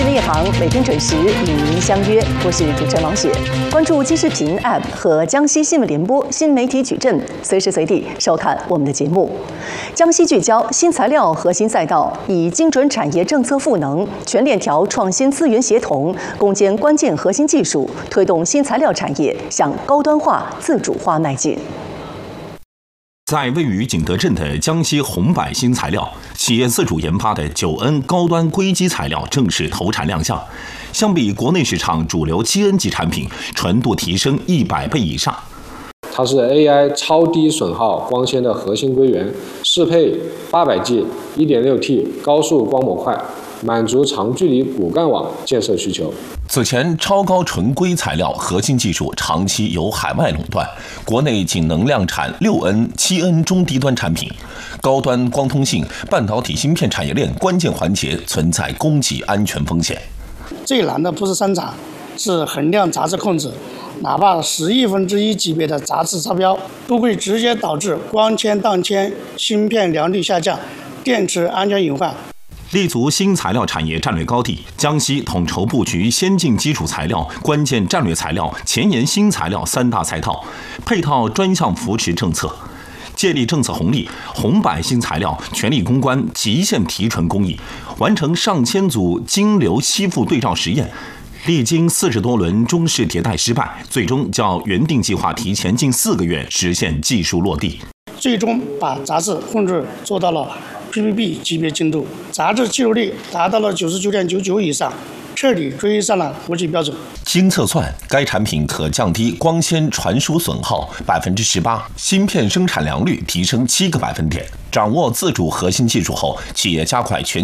新闻夜航每天准时与您相约，我是主持人王雪。关注金视频 App 和江西新闻联播新媒体矩阵，随时随地收看我们的节目。江西聚焦新材料核心赛道，以精准产业政策赋能、全链条创新资源协同，攻坚关键核心技术，推动新材料产业向高端化、自主化迈进。 在位于景德镇的江西红柏新材料，企业自主研发的9N 高端硅基材料正式投产亮相。相比国内市场主流7N 级产品，纯度提升100倍以上。 它是 AI 超低损耗光纤的核心硅源，适配800G 1.6T 高速光模块，满足长距离骨干网建设需求。 此前，超高纯硅材料核心技术长期由海外垄断，国内仅能量产6N、7N 中低端产品，高端光通信、半导体芯片产业链关键环节存在供给安全风险。 最难的不是生产，是衡量杂质控制。哪怕10亿分之一级别的杂质超标，都会直接导致光纤荡铅、芯片良率下降、电池安全隐患。 立足新材料产业战略高地，江西统筹布局先进基础材料、关键战略材料、前沿新材料3大赛道，配套专项扶持政策。借力政策红利，红柏新材料全力攻关极限提纯工艺，完成上千组晶流吸附对照实验。历经40多轮中试迭代失败，最终较原定计划提前近4个月实现技术落地。 最终把杂质控制做到了 PPB 级别精度，杂质记录率达到了99.99%以上，彻底追上了国际标准。 经测算，该产品可降低光纤传输损耗18%，芯片生产良率提升7个百分点。掌握自主核心技术后，企业加快全